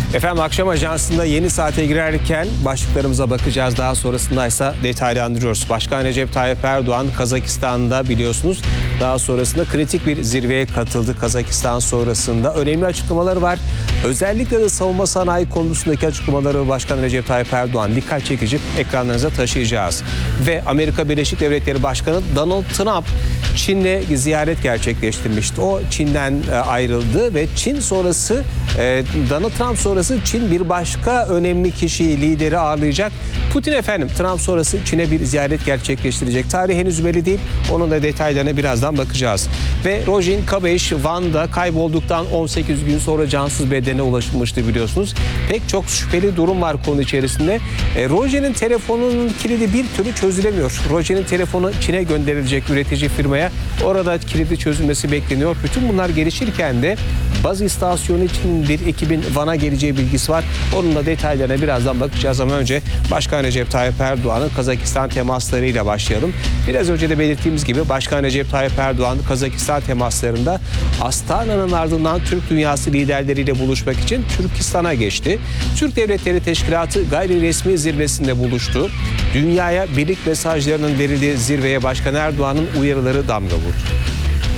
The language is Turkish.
Efendim akşam ajansında yeni saate girerken başlıklarımıza bakacağız. Daha sonrasında ise detaylandırıyoruz. Başkan Recep Tayyip Erdoğan Kazakistan'da biliyorsunuz. Daha sonrasında kritik bir zirveye katıldı Kazakistan sonrasında. Önemli açıklamaları var. Özellikle de savunma sanayi konusundaki açıklamaları Başkan Recep Tayyip Erdoğan dikkat çekici, ekranlarınıza taşıyacağız. Ve Amerika Birleşik Devletleri Başkanı Donald Trump Çin'le ziyaret gerçekleştirmişti. O Çin'den ayrıldı ve Çin sonrası Donald Trump sonrası Çin bir başka önemli kişiyi, lideri ağırlayacak. Putin efendim Trump sonrası Çin'e bir ziyaret gerçekleştirecek. Tarih henüz belli değil. Onun da detaylarına birazdan bakacağız. Ve Rojin Kabeş Van'da kaybolduktan 18 gün sonra cansız bedene ulaşılmıştı biliyorsunuz. Pek çok şüpheli durum var konu içerisinde. Rojin'in telefonunun kilidi bir türlü çözülemiyor. Rojin'in telefonu Çin'e gönderilecek üretici firmaya. Orada kilidi çözülmesi bekleniyor. Bütün bunlar gelişirken de baz istasyonu için bir ekibin Van'a geleceği bilgisi var. Onun da detaylarına birazdan bakacağız ama önce Başkan Recep Tayyip Erdoğan'ın Kazakistan temaslarıyla başlayalım. Biraz önce de belirttiğimiz gibi Başkan Recep Tayyip Erdoğan Kazakistan temaslarında Astana'nın ardından Türk dünyası liderleriyle buluşmak için Türkistan'a geçti. Türk Devletleri Teşkilatı gayri resmi zirvesinde buluştu. Dünyaya birlik mesajlarının verildiği zirveye Başkan Erdoğan'ın uyarıları damga vurdu.